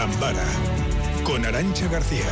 Gambara con Arantxa García.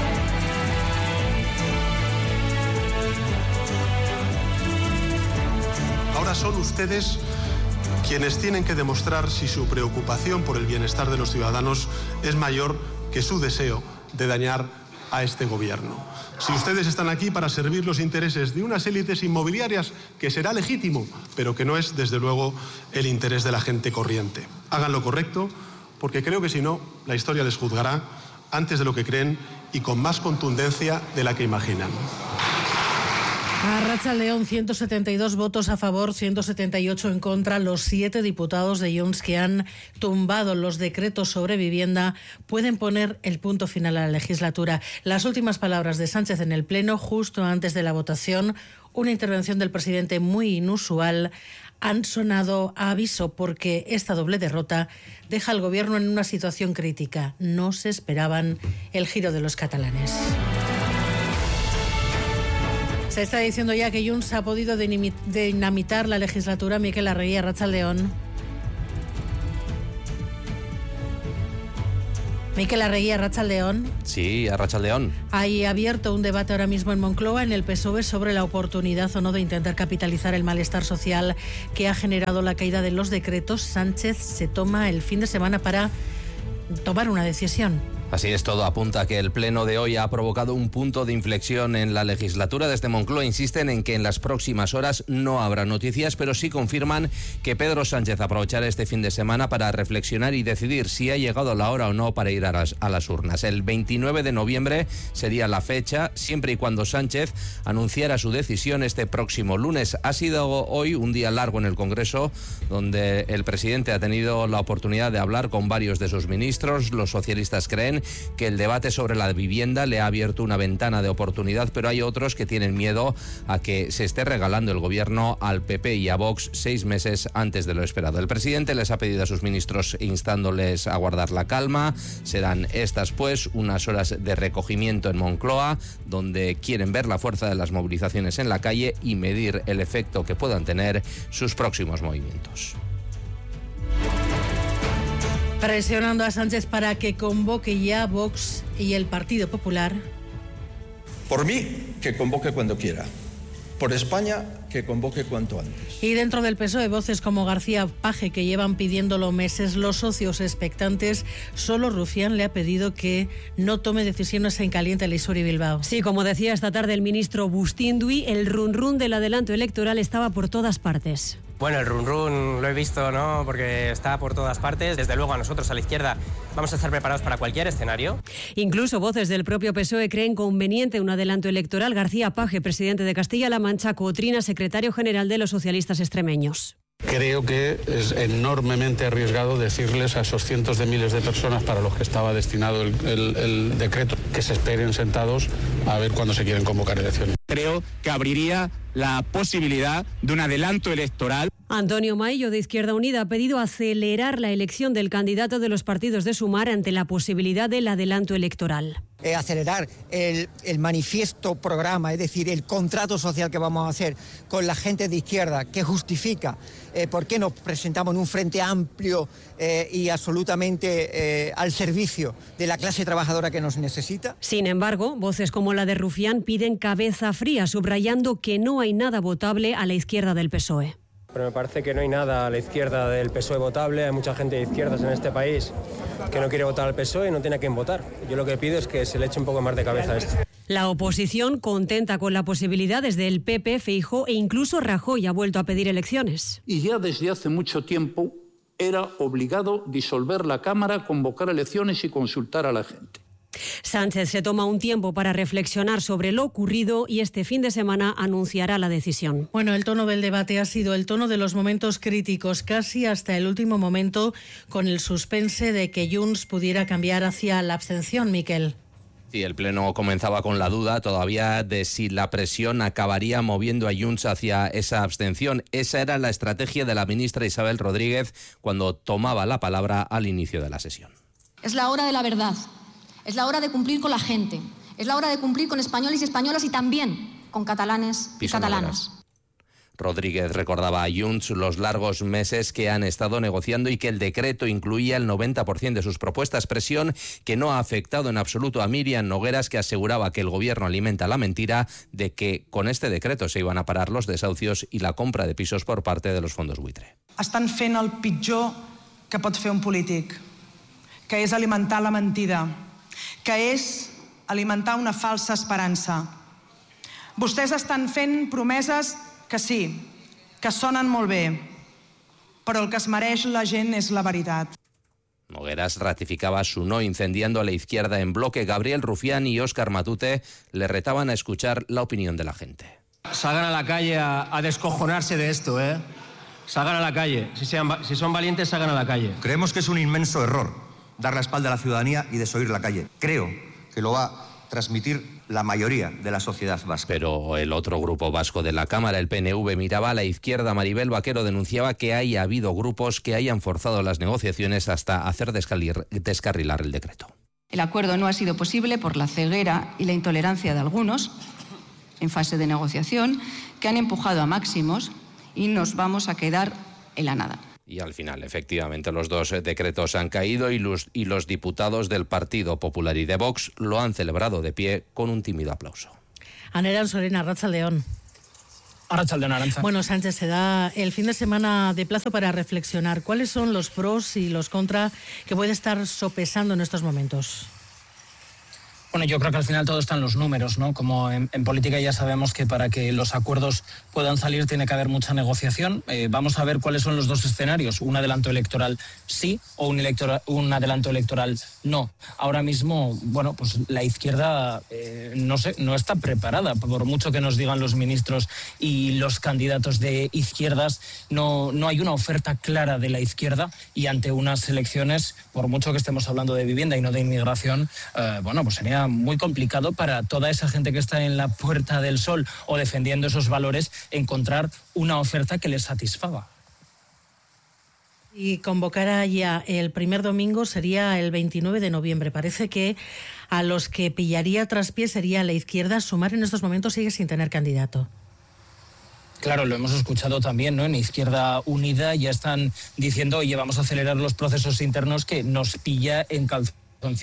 Ahora son ustedes quienes tienen que demostrar si su preocupación por el bienestar de los ciudadanos es mayor que su deseo de dañar a este gobierno. Si ustedes están aquí para servir los intereses de unas élites inmobiliarias, que será legítimo, pero que no es, desde luego, el interés de la gente corriente. Hagan lo correcto, porque creo que si no, la historia les juzgará antes de lo que creen y con más contundencia de la que imaginan. Arratsaldeon, 172 votos a favor, 178 en contra. Los 7 diputados de Junts que han tumbado los decretos sobre vivienda pueden poner el punto final a la legislatura. Las últimas palabras de Sánchez en el Pleno, justo antes de la votación, una intervención del presidente muy inusual, han sonado a aviso porque esta doble derrota deja al gobierno en una situación crítica. No se esperaban el giro de los catalanes. Se está diciendo ya que Junts ha podido dinamitar la legislatura. Mikel Arregui, arratsaldeon. Mikel Arregui, arratsaldeon. Sí, arratsaldeon. Hay abierto un debate ahora mismo en Moncloa, en el PSOE, sobre la oportunidad o no de intentar capitalizar el malestar social que ha generado la caída de los decretos. Sánchez se toma el fin de semana para tomar una decisión. Así es, todo apunta a que el pleno de hoy ha provocado un punto de inflexión en la legislatura. Desde Moncloa insisten en que en las próximas horas no habrá noticias, pero sí confirman que Pedro Sánchez aprovechará este fin de semana para reflexionar y decidir si ha llegado la hora o no para ir a las urnas. El 29 de noviembre sería la fecha, siempre y cuando Sánchez anunciara su decisión este próximo lunes. Ha sido hoy un día largo en el Congreso, donde el presidente ha tenido la oportunidad de hablar con varios de sus ministros. Los socialistas creen que el debate sobre la vivienda le ha abierto una ventana de oportunidad, pero hay otros que tienen miedo a que se esté regalando el gobierno al PP y a Vox 6 meses antes de lo esperado. El presidente les ha pedido a sus ministros instándoles a guardar la calma. Serán estas, pues, unas horas de recogimiento en Moncloa, donde quieren ver la fuerza de las movilizaciones en la calle y medir el efecto que puedan tener sus próximos movimientos. Presionando a Sánchez para que convoque ya Vox y el Partido Popular. Por mí, que convoque cuando quiera. Por España, que convoque cuanto antes. Y dentro del PSOE, voces como García Paje, que llevan pidiéndolo meses, los socios expectantes. Solo Rufián le ha pedido que no tome decisiones en caliente a Lisurio y Bilbao. Sí, como decía esta tarde el ministro Bustindui, el run-run del adelanto electoral estaba por todas partes. Bueno, el run-run lo he visto, ¿no? Porque está por todas partes. Desde luego, a nosotros, a la izquierda, vamos a estar preparados para cualquier escenario. Incluso voces del propio PSOE creen conveniente un adelanto electoral. García Paje, presidente de Castilla-La Mancha, Cotrina, secretario general de los socialistas extremeños. Creo que es enormemente arriesgado decirles a esos cientos de miles de personas para los que estaba destinado el decreto que se esperen sentados a ver cuándo se quieren convocar elecciones. Creo que abriría la posibilidad de un adelanto electoral. Antonio Maillo, de Izquierda Unida, ha pedido acelerar la elección del candidato de los partidos de Sumar ante la posibilidad del adelanto electoral. Acelerar el manifiesto programa, es decir, el contrato social que vamos a hacer con la gente de izquierda, que justifica por qué nos presentamos en un frente amplio y absolutamente al servicio de la clase trabajadora que nos necesita. Sin embargo, voces como la de Rufián piden cabeza fría, subrayando que no hay nada votable a la izquierda del PSOE. Pero me parece que no hay nada a la izquierda del PSOE votable. Hay mucha gente de izquierdas en este país que no quiere votar al PSOE y no tiene a quién votar. Yo lo que pido es que se le eche un poco más de cabeza a esto. La oposición contenta con la posibilidad desde el PP, Feijóo e incluso Rajoy ha vuelto a pedir elecciones. Y ya desde hace mucho tiempo era obligado disolver la Cámara, convocar elecciones y consultar a la gente. Sánchez se toma un tiempo para reflexionar sobre lo ocurrido y este fin de semana anunciará la decisión. Bueno, el tono del debate ha sido el tono de los momentos críticos, casi hasta el último momento, con el suspense de que Junts pudiera cambiar hacia la abstención, Miquel. Sí, el pleno comenzaba con la duda todavía de si la presión acabaría moviendo a Junts hacia esa abstención. Esa era la estrategia de la ministra Isabel Rodríguez cuando tomaba la palabra al inicio de la sesión. Es la hora de la verdad. Es la hora de cumplir con la gente, es la hora de cumplir con españoles y españolas y también con catalanes y catalanas. Rodríguez recordaba a Junts los largos meses que han estado negociando y que el decreto incluía el 90% de sus propuestas, presión que no ha afectado en absoluto a Míriam Nogueras, que aseguraba que el gobierno alimenta la mentira de que con este decreto se iban a parar los desahucios y la compra de pisos por parte de los fondos buitre. Estan fent el pitjor que pot fer un polític, que és alimentar la mentida, que és alimentar una falsa esperança. Vostès estan fent promeses que sí, que sonen molt bé, però el que es mereix la gent és la veritat. Nogueras ratificaba su no, incendiando a la izquierda en bloque. Gabriel Rufián y Óscar Matute le retaban a escuchar la opinión de la gente. Salgan a la calle a descojonarse de esto, ¿eh? Salgan a la calle. Si son valientes, salgan a la calle. Creemos que es un inmenso error dar la espalda a la ciudadanía y desoír la calle. Creo que lo va a transmitir la mayoría de la sociedad vasca. Pero el otro grupo vasco de la Cámara, el PNV, miraba a la izquierda. Maribel Vaquero denunciaba que haya habido grupos que hayan forzado las negociaciones hasta hacer descarrilar el decreto. El acuerdo no ha sido posible por la ceguera y la intolerancia de algunos en fase de negociación que han empujado a máximos y nos vamos a quedar en la nada. Y al final, efectivamente, los dos decretos han caído y los diputados del Partido Popular y de Vox lo han celebrado de pie con un tímido aplauso. Aneran Sorena, Arratsaldeon. Arratsaldeon, Arantza. Bueno, Sánchez, se da el fin de semana de plazo para reflexionar. ¿Cuáles son los pros y los contra que puede estar sopesando en estos momentos? Bueno, yo creo que al final todo está en los números, ¿no? Como en política ya sabemos que para que los acuerdos puedan salir tiene que haber mucha negociación. Vamos a ver cuáles son los dos escenarios. Un adelanto electoral sí o un adelanto electoral no. Ahora mismo, bueno, pues la izquierda, no está preparada. Por mucho que nos digan los ministros y los candidatos de izquierdas, no hay una oferta clara de la izquierda y ante unas elecciones, por mucho que estemos hablando de vivienda y no de inmigración, bueno, pues sería muy complicado para toda esa gente que está en la Puerta del Sol o defendiendo esos valores encontrar una oferta que les satisfaga. Y convocar ya el primer domingo sería el 29 de noviembre. Parece que a los que pillaría traspié sería la izquierda. Sumar en estos momentos sigue sin tener candidato. Claro, lo hemos escuchado también, ¿no? En Izquierda Unida ya están diciendo, oye, vamos a acelerar los procesos internos que nos pilla en calzoncillos.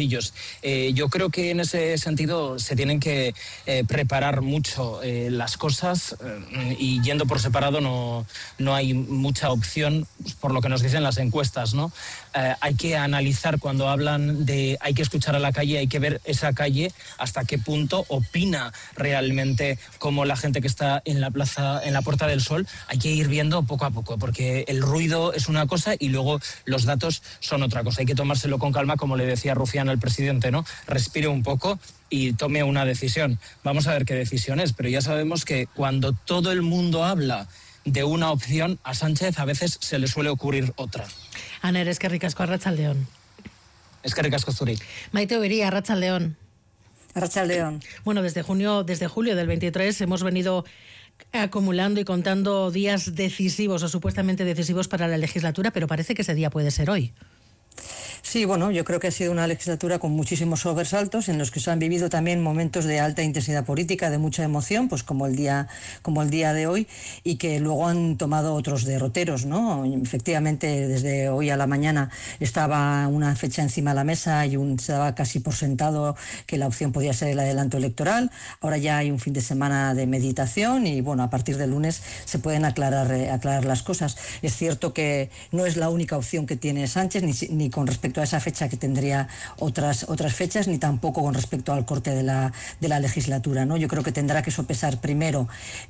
Yo creo que en ese sentido se tienen que preparar mucho las cosas y yendo por separado no hay mucha opción, por lo que nos dicen las encuestas, ¿no? Hay que analizar cuando hablan de hay que escuchar a la calle, hay que ver esa calle hasta qué punto opina realmente como la gente que está en la plaza, en la Puerta del Sol. Hay que ir viendo poco a poco, porque el ruido es una cosa y luego los datos son otra cosa. Hay que tomárselo con calma, como le decía Rufián al presidente, ¿no? Respire un poco y tome una decisión. Vamos a ver qué decisión es, pero ya sabemos que cuando todo el mundo habla de una opción, a Sánchez a veces se le suele ocurrir otra. Aner, eskerrik asko, Arratsaldeon. Eskerrik asko zuri. Maite Obería, Arratsaldeon. Arratsaldeon. Bueno, desde julio del 23 hemos venido acumulando y contando días decisivos o supuestamente decisivos para la legislatura, pero parece que ese día puede ser hoy. Sí, bueno, yo creo que ha sido una legislatura con muchísimos sobresaltos en los que se han vivido también momentos de alta intensidad política, de mucha emoción, pues como el día de hoy, y que luego han tomado otros derroteros, ¿no? Efectivamente, desde hoy a la mañana estaba una fecha encima de la mesa y se daba casi por sentado que la opción podía ser el adelanto electoral. Ahora ya hay un fin de semana de meditación y, bueno, a partir del lunes se pueden aclarar las cosas. Es cierto que no es la única opción que tiene Sánchez, ni con respecto a esa fecha, que tendría otras fechas, ni tampoco con respecto al corte de la legislatura, ¿no? Yo creo que tendrá que sopesar primero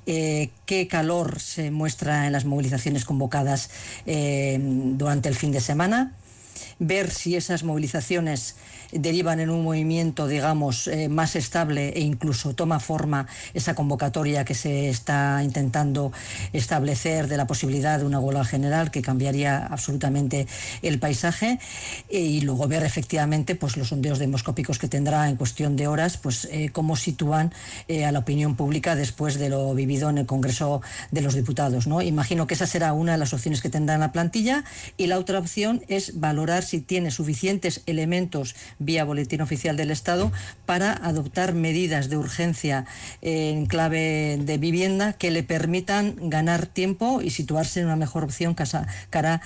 qué calor se muestra en las movilizaciones convocadas durante el fin de semana, ver si esas movilizaciones derivan en un movimiento, digamos, más estable e incluso toma forma esa convocatoria que se está intentando establecer de la posibilidad de una huelga general que cambiaría absolutamente el paisaje, y luego ver efectivamente pues los sondeos demoscópicos que tendrá en cuestión de horas, pues cómo sitúan a la opinión pública después de lo vivido en el Congreso de los Diputados, ¿no? Imagino que esa será una de las opciones que tendrá en la plantilla, y la otra opción es valorar si tiene suficientes elementos vía Boletín Oficial del Estado para adoptar medidas de urgencia en clave de vivienda que le permitan ganar tiempo y situarse en una mejor opción cara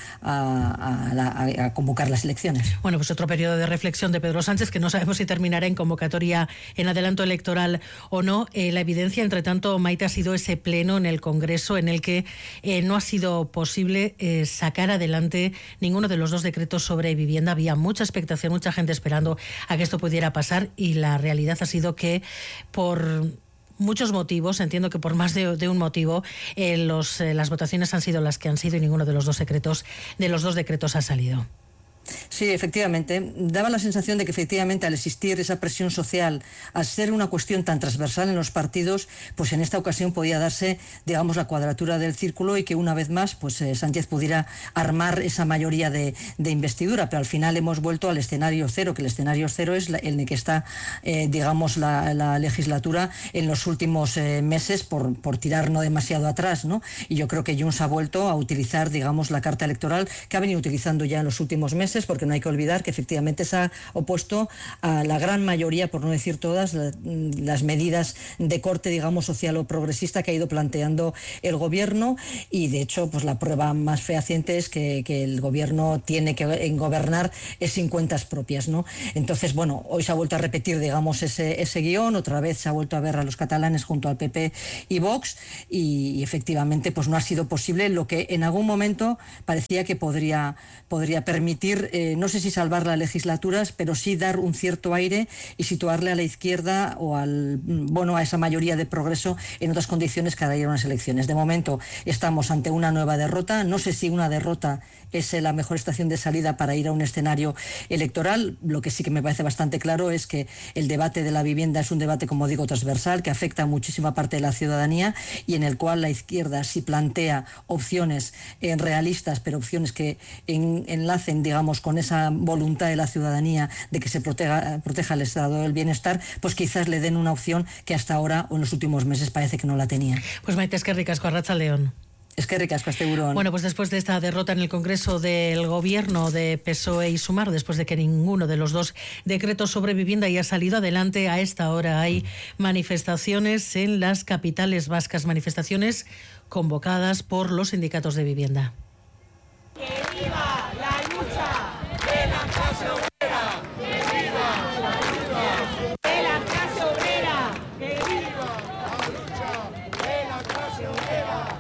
a convocar las elecciones. Bueno, pues otro periodo de reflexión de Pedro Sánchez, que no sabemos si terminará en convocatoria en adelanto electoral o no. La evidencia, entre tanto, Maite, ha sido ese pleno en el Congreso en el que no ha sido posible sacar adelante ninguno de los dos decretos sobre vivienda. Había mucha expectación, mucha gente esperando a que esto pudiera pasar, y la realidad ha sido que por muchos motivos, entiendo que por más de un motivo, las votaciones han sido las que han sido y ninguno de los dos decretos ha salido. Sí, efectivamente. Daba la sensación de que efectivamente al existir esa presión social, al ser una cuestión tan transversal en los partidos, pues en esta ocasión podía darse, digamos, la cuadratura del círculo y que una vez más pues Sánchez pudiera armar esa mayoría de investidura. Pero al final hemos vuelto al escenario cero, que el escenario cero es el que está, digamos, la legislatura en los últimos meses por tirar no demasiado atrás, ¿no? Y yo creo que Junts ha vuelto a utilizar, digamos, la carta electoral que ha venido utilizando ya en los últimos meses, porque no hay que olvidar que efectivamente se ha opuesto a la gran mayoría, por no decir todas, las medidas de corte, digamos, social o progresista que ha ido planteando el gobierno, y de hecho pues la prueba más fehaciente es que el gobierno tiene que gobernar sin cuentas propias, ¿no? Entonces, bueno, hoy se ha vuelto a repetir, digamos, ese guión, otra vez se ha vuelto a ver a los catalanes junto al PP y Vox, y efectivamente pues no ha sido posible lo que en algún momento parecía que podría permitir, no sé si salvar las legislaturas, pero sí dar un cierto aire y situarle a la izquierda o a esa mayoría de progreso en otras condiciones que darían unas elecciones. De momento estamos ante una nueva derrota. No sé si una derrota es la mejor estación de salida para ir a un escenario electoral. Lo que sí que me parece bastante claro es que el debate de la vivienda es un debate, como digo, transversal, que afecta a muchísima parte de la ciudadanía y en el cual la izquierda sí plantea opciones realistas, pero opciones que enlacen, digamos, con esa voluntad de la ciudadanía de que se proteja el estado del bienestar, pues quizás le den una opción que hasta ahora o en los últimos meses parece que no la tenía. Pues Maite, eskerrik asko, arratsaldeon. Eskerrik asko, asteburuan. Bueno, pues después de esta derrota en el Congreso del Gobierno de PSOE y Sumar, después de que ninguno de los dos decretos sobre vivienda haya salido adelante, a esta hora hay manifestaciones en las capitales vascas, manifestaciones convocadas por los sindicatos de vivienda. ¡Que viva la lucha de la clase obrera! ¡Que viva la lucha de la clase obrera! ¡Que viva la lucha de la clase obrera!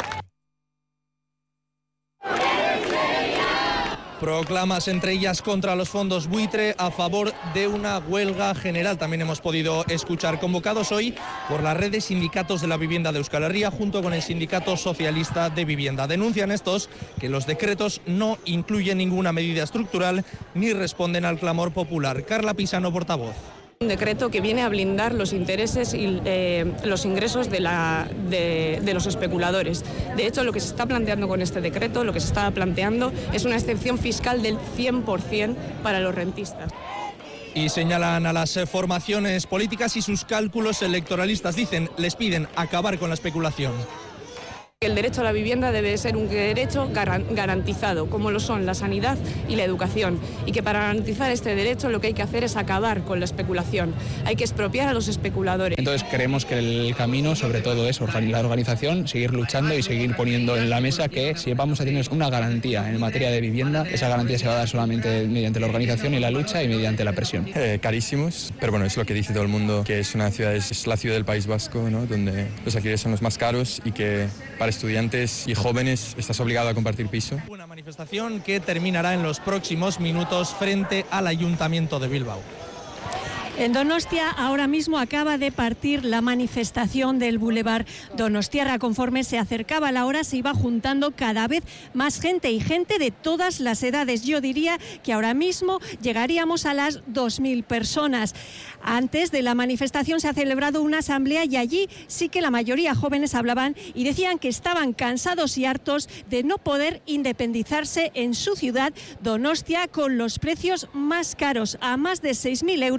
Proclamas, entre ellas contra los fondos buitre, a favor de una huelga general. También hemos podido escuchar, convocados hoy por la red de sindicatos de la vivienda de Euskal Herria junto con el Sindicato Socialista de Vivienda. Denuncian estos que los decretos no incluyen ninguna medida estructural ni responden al clamor popular. Carla Pisano, portavoz. Un decreto que viene a blindar los intereses y los ingresos de los especuladores. De hecho, lo que se está planteando con este decreto, lo que se está planteando es una excepción fiscal del 100% para los rentistas. Y señalan a las formaciones políticas y sus cálculos electoralistas. Dicen, les piden acabar con la especulación. El derecho a la vivienda debe ser un derecho garantizado, como lo son la sanidad y la educación, y que para garantizar este derecho lo que hay que hacer es acabar con la especulación. Hay que expropiar a los especuladores. Entonces creemos que el camino, sobre todo, es la organización, seguir luchando y seguir poniendo en la mesa que si vamos a tener una garantía en materia de vivienda, esa garantía se va a dar solamente mediante la organización y la lucha y mediante la presión. Carísimos, pero bueno, es lo que dice todo el mundo, que es una ciudad, es la ciudad del País Vasco, ¿no? Donde los alquileres son los más caros y que para estudiantes y jóvenes estás obligado a compartir piso. Una manifestación que terminará en los próximos minutos frente al Ayuntamiento de Bilbao. En Donostia ahora mismo acaba de partir la manifestación del Boulevard Donostiarra. Conforme se acercaba la hora se iba juntando cada vez más gente y gente de todas las edades. Yo diría que ahora mismo llegaríamos a las 2.000 personas. Antes de la manifestación se ha celebrado una asamblea y allí sí que la mayoría jóvenes hablaban y decían que estaban cansados y hartos de no poder independizarse en su ciudad, Donostia, con los precios más caros, a más de 6.000 euros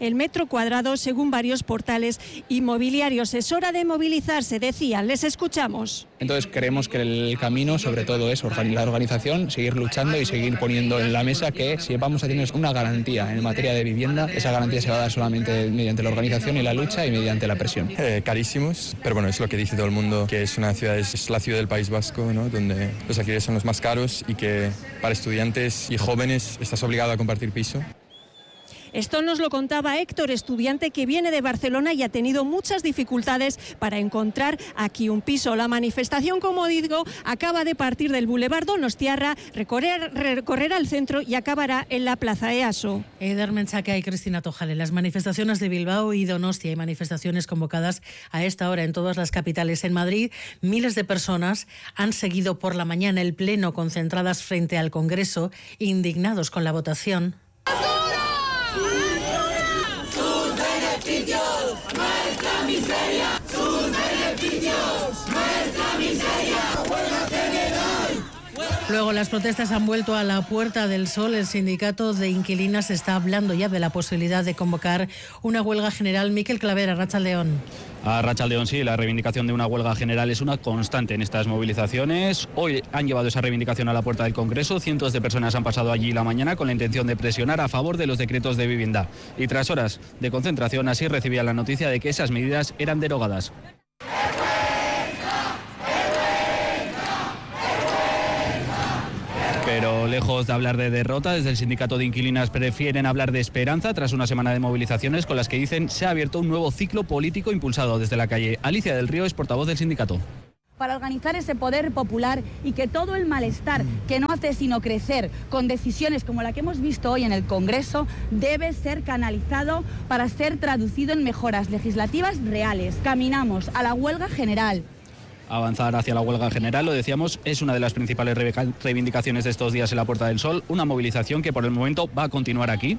el metro cuadrado según varios portales inmobiliarios. Es hora de movilizarse, decían. Les escuchamos. Entonces creemos que el camino sobre todo es la organización, seguir luchando y seguir poniendo en la mesa que si vamos a tener una garantía en materia de vivienda, esa garantía se va a dar solamente mediante la organización y la lucha y mediante la presión. Carísimos, pero bueno, es lo que dice todo el mundo, que es una ciudad, es la ciudad del País Vasco, ¿no? Donde los alquileres son los más caros y que para estudiantes y jóvenes estás obligado a compartir piso. Esto nos lo contaba Héctor, estudiante que viene de Barcelona y ha tenido muchas dificultades para encontrar aquí un piso. La manifestación, como digo, acaba de partir del Boulevard Donostiarra, recorrerá el centro y acabará en la Plaza EASO. Eder Menchaca y Cristina Tojale. Las manifestaciones de Bilbao y Donostia y manifestaciones convocadas a esta hora en todas las capitales. En Madrid, miles de personas han seguido por la mañana el pleno concentradas frente al Congreso, indignados con la votación. ¡Sus beneficios! ¡Nuestra miseria! ¡Sus beneficios! ¡Nuestra miseria! ¡Huelga general! Luego las protestas han vuelto a la Puerta del Sol. El sindicato de inquilinas está hablando ya de la posibilidad de convocar una huelga general. Miquel Clavera, Arratsaldeon. A Arratsaldeon, sí, la reivindicación de una huelga general es una constante en estas movilizaciones. Hoy han llevado esa reivindicación a la puerta del Congreso. Cientos de personas han pasado allí la mañana con la intención de presionar a favor de los decretos de vivienda. Y tras horas de concentración, así recibían la noticia de que esas medidas eran derogadas. Pero lejos de hablar de derrota, desde el sindicato de inquilinas prefieren hablar de esperanza tras una semana de movilizaciones con las que dicen se ha abierto un nuevo ciclo político impulsado desde la calle. Alicia del Río es portavoz del sindicato. Para organizar ese poder popular y que todo el malestar que no hace sino crecer con decisiones como la que hemos visto hoy en el Congreso debe ser canalizado para ser traducido en mejoras legislativas reales. Caminamos a la huelga general. Avanzar hacia la huelga general, lo decíamos, es una de las principales reivindicaciones de estos días en la Puerta del Sol, una movilización que por el momento va a continuar aquí.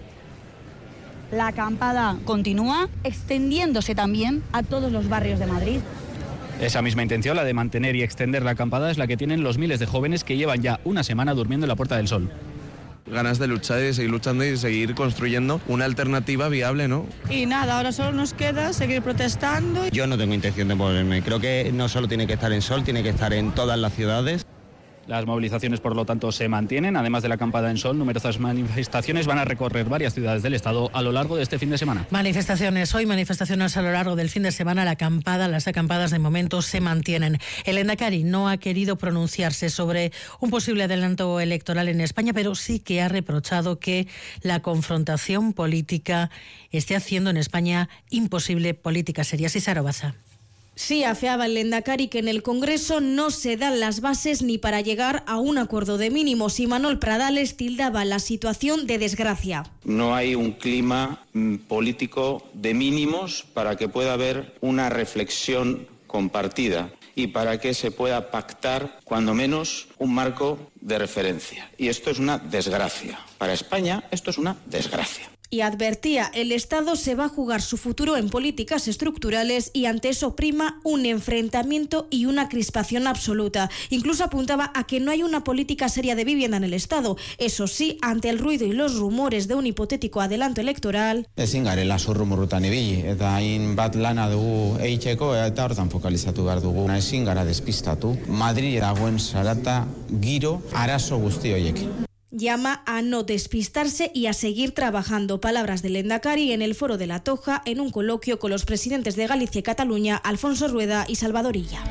La acampada continúa, extendiéndose también a todos los barrios de Madrid. Esa misma intención, la de mantener y extender la acampada, es la que tienen los miles de jóvenes que llevan ya una semana durmiendo en la Puerta del Sol. Ganas de luchar y de seguir luchando y de seguir construyendo una alternativa viable, ¿no? Y nada, ahora solo nos queda seguir protestando. Yo no tengo intención de moverme. Creo que no solo tiene que estar en Sol, tiene que estar en todas las ciudades. Las movilizaciones, por lo tanto, se mantienen. Además de la acampada en Sol, numerosas manifestaciones van a recorrer varias ciudades del Estado a lo largo de este fin de semana. Manifestaciones hoy, manifestaciones a lo largo del fin de semana. Las acampadas de momento se mantienen. El Endacari no ha querido pronunciarse sobre un posible adelanto electoral en España, pero sí que ha reprochado que la confrontación política esté haciendo en España imposible política seria. Sisara Baza. Sí, afeaba el Lehendakari que en el Congreso no se dan las bases ni para llegar a un acuerdo de mínimos y Manuel Pradales tildaba la situación de desgracia. No hay un clima político de mínimos para que pueda haber una reflexión compartida y para que se pueda pactar, cuando menos, un marco de referencia. Y esto es una desgracia. Para España, esto es una desgracia. Y advertía, el Estado se va a jugar su futuro en políticas estructurales y ante eso prima un enfrentamiento y una crispación absoluta. Incluso apuntaba a que no hay una política seria de vivienda en el Estado. Eso sí, ante el ruido y los rumores de un hipotético adelanto electoral. Ezin garela zurrumurrutan ibili eta hain bat lana dugu eitzeko eta hortan fokalizatu behar dugu. Ezin gara despistatu. Madrid dagoen zarata giro arazo guzti horiek. Llama a no despistarse y a seguir trabajando. Palabras del Endacari en el Foro de la Toja en un coloquio con los presidentes de Galicia y Cataluña, Alfonso Rueda y Salvador Illa.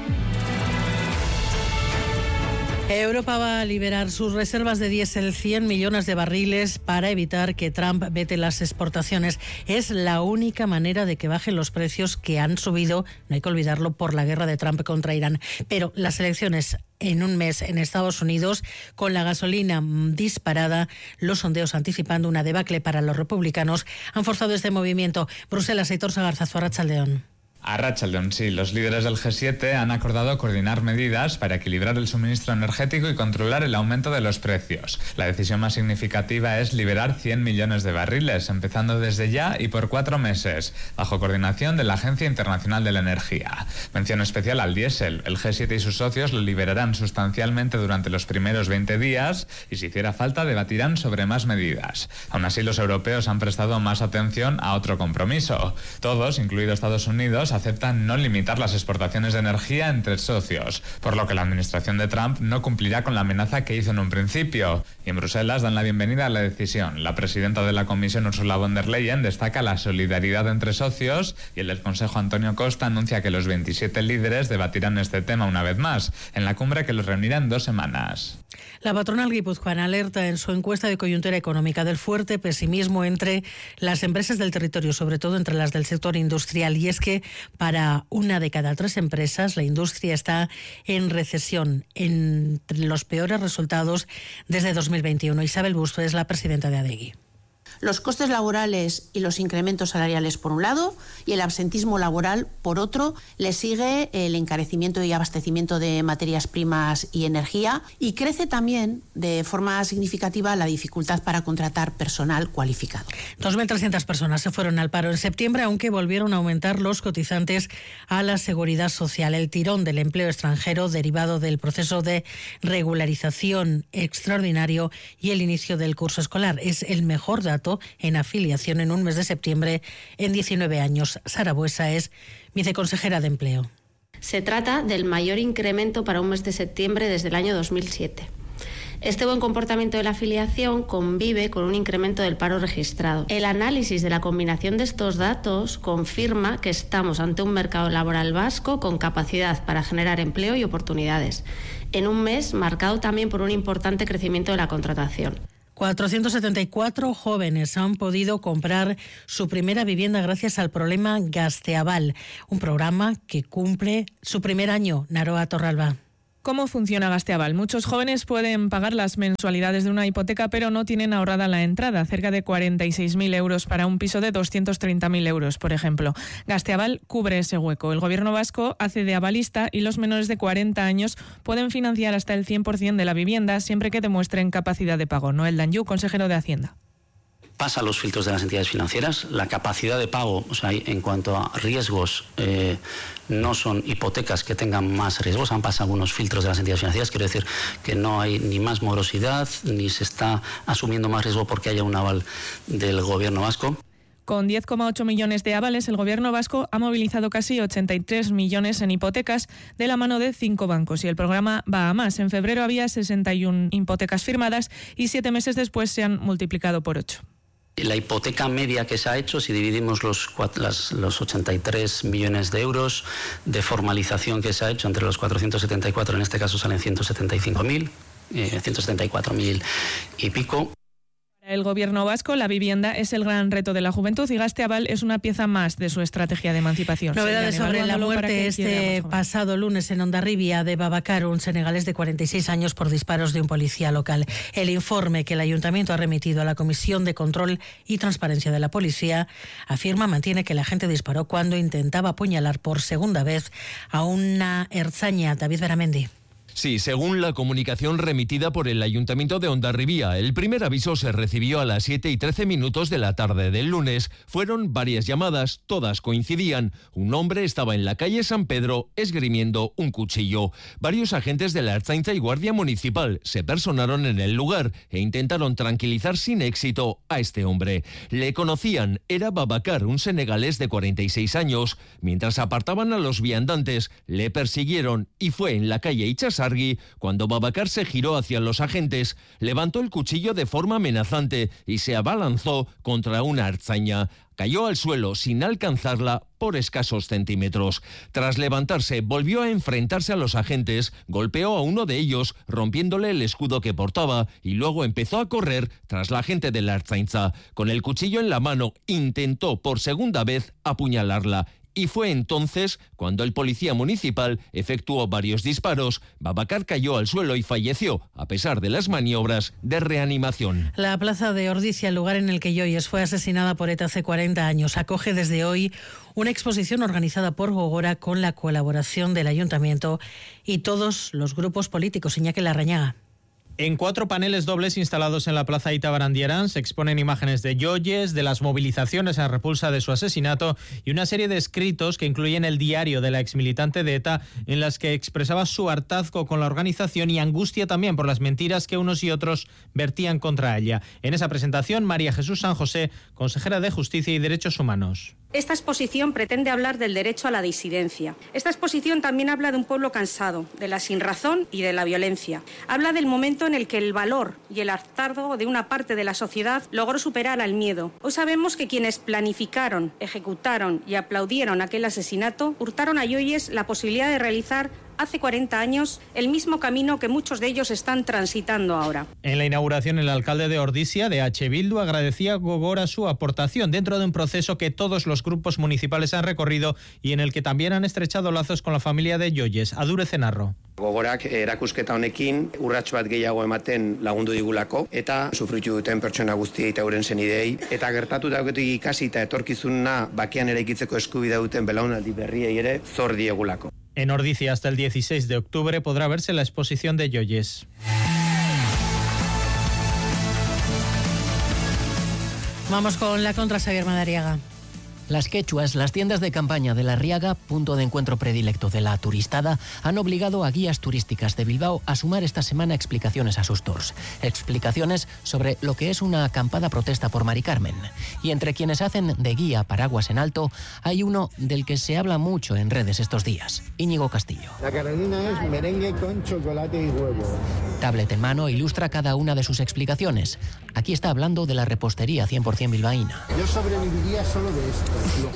Europa va a liberar sus reservas de diésel, 100 millones de barriles, para evitar que Trump vete las exportaciones. Es la única manera de que bajen los precios que han subido, no hay que olvidarlo, por la guerra de Trump contra Irán. Pero las elecciones en un mes en Estados Unidos, con la gasolina disparada, los sondeos anticipando una debacle para los republicanos, han forzado este movimiento. Bruselas, Aitor Sagarzazu, Arratsaldeon. Arratsaldeon, sí, los líderes del G7 han acordado coordinar medidas para equilibrar el suministro energético y controlar el aumento de los precios. La decisión más significativa es liberar 100 millones de barriles, empezando desde ya y por 4 meses, bajo coordinación de la Agencia Internacional de la Energía. Mención especial al diésel. El G7 y sus socios lo liberarán sustancialmente durante los primeros 20 días y, si hiciera falta, debatirán sobre más medidas. Aún así, los europeos han prestado más atención a otro compromiso. Todos, incluido Estados Unidos, aceptan no limitar las exportaciones de energía entre socios, por lo que la administración de Trump no cumplirá con la amenaza que hizo en un principio. Y en Bruselas dan la bienvenida a la decisión. La presidenta de la Comisión, Ursula von der Leyen, destaca la solidaridad entre socios y el del Consejo, Antonio Costa, anuncia que los 27 líderes debatirán este tema una vez más, en la cumbre que los reunirá en 2 semanas. La patronal guipuzcoana alerta en su encuesta de coyuntura económica del fuerte pesimismo entre las empresas del territorio, sobre todo entre las del sector industrial, y es que para 1 de cada 3 empresas la industria está en recesión, entre los peores resultados desde 2021. Isabel Busto es la presidenta de ADEGI. Los costes laborales y los incrementos salariales por un lado y el absentismo laboral por otro. Le sigue el encarecimiento y abastecimiento de materias primas y energía, y crece también de forma significativa la dificultad para contratar personal cualificado. 2.300 personas se fueron al paro en septiembre, aunque volvieron a aumentar los cotizantes a la Seguridad Social. El tirón del empleo extranjero derivado del proceso de regularización extraordinario y el inicio del curso escolar es el mejor dato en afiliación en un mes de septiembre en 19 años. Sara Buesa es viceconsejera de Empleo. Se trata del mayor incremento para un mes de septiembre desde el año 2007. Este buen comportamiento de la afiliación convive con un incremento del paro registrado. El análisis de la combinación de estos datos confirma que estamos ante un mercado laboral vasco con capacidad para generar empleo y oportunidades, en un mes marcado también por un importante crecimiento de la contratación. 474 jóvenes han podido comprar su primera vivienda gracias al programa Gazteaval, un programa que cumple su primer año. Naroa Torralba. ¿Cómo funciona Gazteaval? Muchos jóvenes pueden pagar las mensualidades de una hipoteca, pero no tienen ahorrada la entrada, cerca de 46.000 euros para un piso de 230.000 euros, por ejemplo. Gazteaval cubre ese hueco. El Gobierno vasco hace de avalista y los menores de 40 años pueden financiar hasta el 100% de la vivienda siempre que demuestren capacidad de pago. Noel Danyu, consejero de Hacienda. Pasa los filtros de las entidades financieras, la capacidad de pago, o sea, en cuanto a riesgos, no son hipotecas que tengan más riesgos, han pasado algunos filtros de las entidades financieras, quiero decir que no hay ni más morosidad, ni se está asumiendo más riesgo porque haya un aval del Gobierno vasco. Con 10,8 millones de avales, el Gobierno vasco ha movilizado casi 83 millones en hipotecas de la mano de 5 bancos y el programa va a más. En febrero había 61 hipotecas firmadas y 7 meses después se han multiplicado por 8. La hipoteca media que se ha hecho, si dividimos los 83 millones de euros de formalización que se ha hecho entre los 474, en este caso salen 175.000, 174.000 y pico. Para el Gobierno vasco, la vivienda es el gran reto de la juventud y Gazteaval es una pieza más de su estrategia de emancipación. Novedades sobre la muerte este pasado lunes en Hondarribia de Babacar, un senegalés de 46 años por disparos de un policía local. El informe que el Ayuntamiento ha remitido a la Comisión de Control y Transparencia de la Policía mantiene que la agente disparó cuando intentaba apuñalar por segunda vez a una ertzaina. David Beramendi. Sí, según la comunicación remitida por el Ayuntamiento de Hondarribia, el primer aviso se recibió a las 7:13 de la tarde del lunes. Fueron varias llamadas, todas coincidían. Un hombre estaba en la calle San Pedro esgrimiendo un cuchillo. Varios agentes de la Ertzaintza y Guardia Municipal se personaron en el lugar e intentaron tranquilizar sin éxito a este hombre. Le conocían, era Babacar, un senegalés de 46 años. Mientras apartaban a los viandantes, le persiguieron y fue en la calle Ichasargui cuando Babacar se giró hacia los agentes, levantó el cuchillo de forma amenazante y se abalanzó contra una ertzaina. Cayó al suelo sin alcanzarla por escasos centímetros. Tras levantarse, volvió a enfrentarse a los agentes, golpeó a uno de ellos, rompiéndole el escudo que portaba, y luego empezó a correr tras la agente de la Ertzaintza. Con el cuchillo en la mano, intentó por segunda vez apuñalarla y fue entonces cuando el policía municipal efectuó varios disparos. Babacar cayó al suelo y falleció, a pesar de las maniobras de reanimación. La plaza de Ordizia, el lugar en el que Joyes fue asesinada por ETA hace 40 años, acoge desde hoy una exposición organizada por Gogora con la colaboración del Ayuntamiento y todos los grupos políticos. Iñaki Larrañaga. En 4 paneles dobles instalados en la Plaza Ita Barandierán se exponen imágenes de Joyes, de las movilizaciones en repulsa de su asesinato y una serie de escritos que incluyen el diario de la exmilitante de ETA, en las que expresaba su hartazgo con la organización y angustia también por las mentiras que unos y otros vertían contra ella. En esa presentación, María Jesús San José, consejera de Justicia y Derechos Humanos. Esta exposición pretende hablar del derecho a la disidencia. Esta exposición también habla de un pueblo cansado, de la sinrazón y de la violencia. Habla del momento en el que el valor y el hartazgo de una parte de la sociedad logró superar al miedo. Hoy sabemos que quienes planificaron, ejecutaron y aplaudieron aquel asesinato hurtaron a Joyes la posibilidad de realizar hace 40 años el mismo camino que muchos de ellos están transitando ahora. En la inauguración, el alcalde de Ordizia, de H. Bildu, agradecía a Gogora su aportación dentro de un proceso que todos los grupos municipales han recorrido y en el que también han estrechado lazos con la familia de Joyes. Adure Zenarro. Gogorak erakusketa honekin urrats bat gehiago ematen lagundu digulako eta sufritu duten pertsona guztiei eta euren senidei eta gertatutakotik ikasi eta etorkizuna bakean eraikitzeko eskubidea duten belaunaldi berriei ere zor diegulako. En Ordizia hasta el 16 de octubre podrá verse la exposición de Joyes. Vamos con la contra, Xavier Madariaga. Las quechuas, las tiendas de campaña de La Riaga, punto de encuentro predilecto de la turistada, han obligado a guías turísticas de Bilbao a sumar esta semana explicaciones a sus tours. Explicaciones sobre lo que es una acampada protesta por Mari Carmen. Y entre quienes hacen de guía paraguas en alto, hay uno del que se habla mucho en redes estos días, Íñigo Castillo. La Carolina es merengue con chocolate y huevo. Tablet en mano ilustra cada una de sus explicaciones. Aquí está hablando de la repostería 100% bilbaína. Yo sobreviviría solo de esto.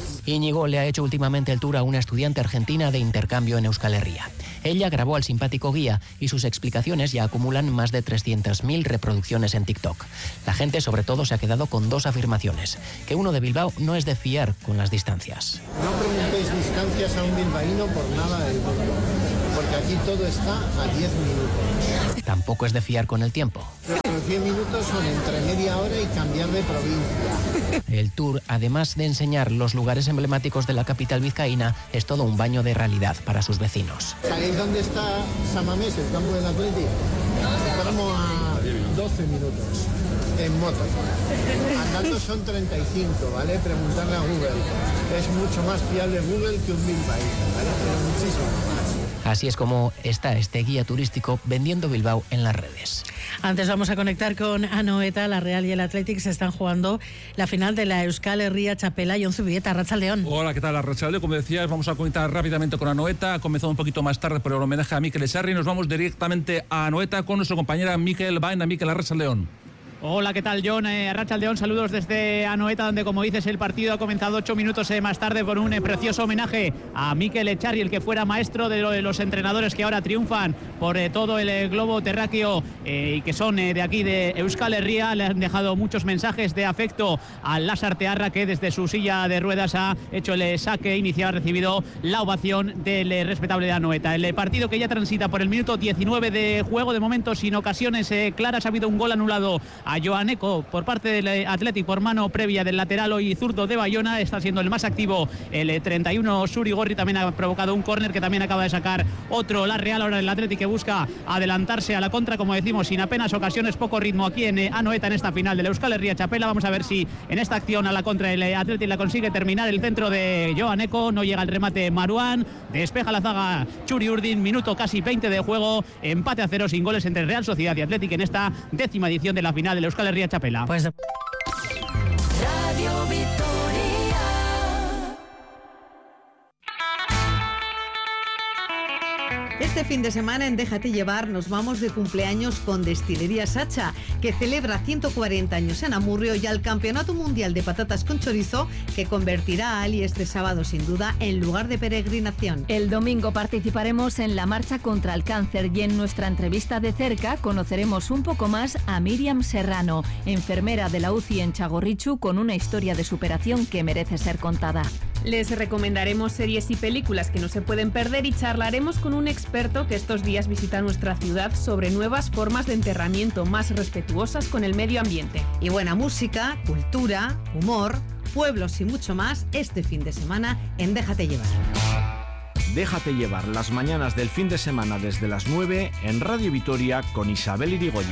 Íñigo le ha hecho últimamente el tour a una estudiante argentina de intercambio en Euskal Herria. Ella grabó al simpático guía y sus explicaciones ya acumulan más de 300.000 reproducciones en TikTok. La gente sobre todo se ha quedado con 2 afirmaciones. Que uno de Bilbao no es de fiar con las distancias. No preguntéis distancias a un bilbaíno por nada del mundo, porque aquí todo está a 10 minutos. Tampoco es de fiar con el tiempo. Los 10 minutos son entre media hora y cambiar de provincia. El tour, además de enseñar los lugares emblemáticos de la capital vizcaína, es todo un baño de realidad para sus vecinos. ¿Sabéis dónde está Samamés, el campo del Atlético? Estamos a 12 minutos en moto. Andando son 35, ¿vale? Preguntarle a Google. Es mucho más fiable Google que un bilbaíno, ¿vale? Pero muchísimo más. Así es como está este guía turístico vendiendo Bilbao en las redes. Antes vamos a conectar con Anoeta. La Real y el Athletic se están jugando la final de la Euskal Herria Txapela. Jon Zubieta, Arratsaldeon. Hola, ¿qué tal? Arratsaldeon. Como decías, vamos a conectar rápidamente con Anoeta. Ha comenzado un poquito más tarde por el homenaje a Mikel Sarri. Nos vamos directamente a Anoeta con nuestra compañera Mikel Baena. Mikel, Arratsaldeon. Hola, ¿qué tal, John? Arratsaldeon, saludos desde Anoeta, donde, como dices, el partido ha comenzado 8 minutos más tarde por un precioso homenaje a Mikel Echarri, el que fuera maestro de los entrenadores que ahora triunfan por todo el globo terráqueo y que son de aquí, de Euskal Herria. Le han dejado muchos mensajes de afecto a Lasartearra, que desde su silla de ruedas ha hecho el saque inicial, ha recibido la ovación del respetable de Anoeta. El partido que ya transita por el minuto 19 de juego, de momento sin ocasiones claras. Ha habido un gol anulado a Joan Eko por parte del Athletic por mano previa del lateral hoy zurdo de Bayona. Está siendo el más activo el 31 Surigorri. También ha provocado un córner que también acaba de sacar otro La Real. Ahora el Athletic que busca adelantarse a la contra, como decimos, sin apenas ocasiones, poco ritmo aquí en Anoeta en esta final de la Euskal Herria Txapela. Vamos a ver si en esta acción a la contra el Athletic la consigue terminar. El centro de Joan Eko, no llega el remate Maruán, despeja la zaga Txuri Urdin. Minuto casi 20 de juego, empate a 0 sin goles entre Real Sociedad y Athletic en esta 10ª edición de la final de la Euskal Herria Txapela. Pues Radio Vitoria. Este fin de semana en Déjate Llevar nos vamos de cumpleaños con Destilería Sacha, que celebra 140 años en Amurrio, y al Campeonato Mundial de Patatas con Chorizo, que convertirá a Ali este sábado sin duda en lugar de peregrinación. El domingo participaremos en la marcha contra el cáncer y en nuestra entrevista de cerca conoceremos un poco más a Miriam Serrano, enfermera de la UCI en Txagorritxu, con una historia de superación que merece ser contada. Les recomendaremos series y películas que no se pueden perder y charlaremos con un experto que estos días visita nuestra ciudad sobre nuevas formas de enterramiento más respetuosas con el medio ambiente. Y buena música, cultura, humor, pueblos y mucho más este fin de semana en Déjate Llevar. Déjate llevar las mañanas del fin de semana desde las 9 en Radio Vitoria con Isabel Irigoyen.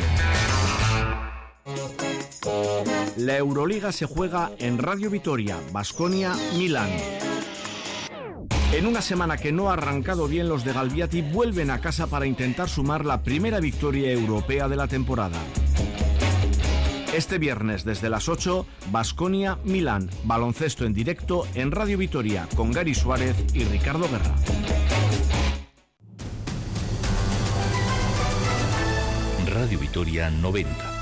La Euroliga se juega en Radio Vitoria, Baskonia-Milán. En una semana que no ha arrancado bien, los de Galbiati vuelven a casa para intentar sumar la primera victoria europea de la temporada. Este viernes desde las 8, Baskonia-Milán, baloncesto en directo en Radio Vitoria con Gary Suárez y Ricardo Guerra. Radio Vitoria 90.